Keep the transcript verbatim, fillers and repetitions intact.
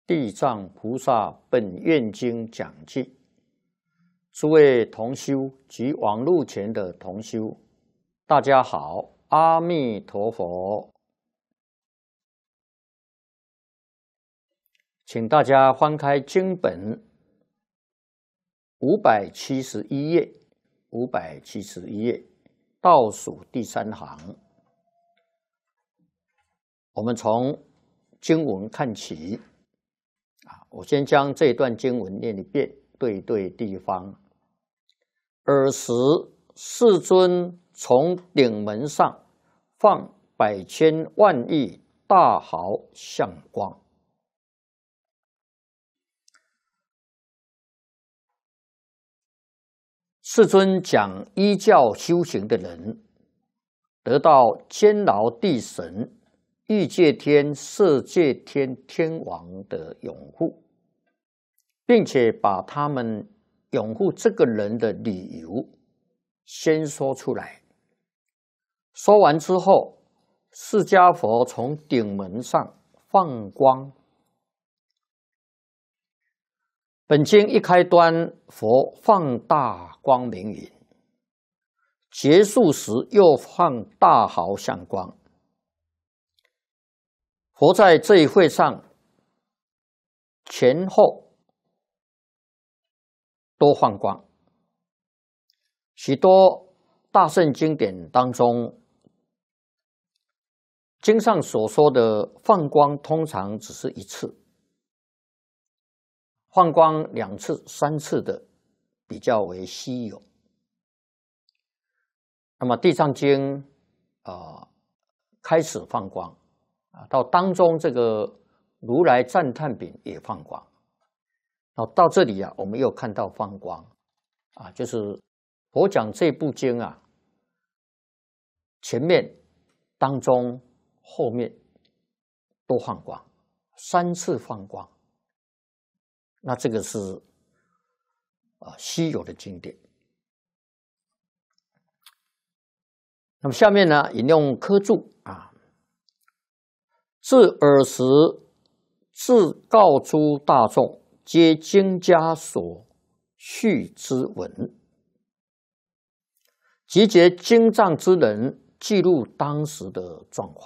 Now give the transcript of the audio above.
地藏菩萨本愿经讲记，诸位同修及网络前的同修，大家好，阿弥陀佛。请大家翻开经本五百七十一页，五百七十一页倒数第三行，我们从经文看起。啊，我先将这段经文念一遍，对对地方。尔时，世尊从顶门上放百千万亿大豪相光。世尊讲依教修行的人，得到监牢地神、欲界天、色界天天王的拥护，并且把他们拥护这个人的理由先说出来。说完之后，释迦佛从顶门上放光。本经一开端，佛放大光明云，结束时又放大豪相光。佛在这一会上前后都放光。许多大乘经典当中，经上所说的放光通常只是一次，放光两次、三次的比较为稀有。那么《地藏经》啊、呃、开始放光。啊，到当中这个如来赞叹品也放光，然后到这里啊，我们又看到放光，啊，就是佛讲这部经啊，前面、当中、后面都放光，三次放光，那这个是啊稀有的经典。那么下面呢，引用科注啊。自尔时，自告诸大众，皆经家所续之文，集结经藏之人，记录当时的状况。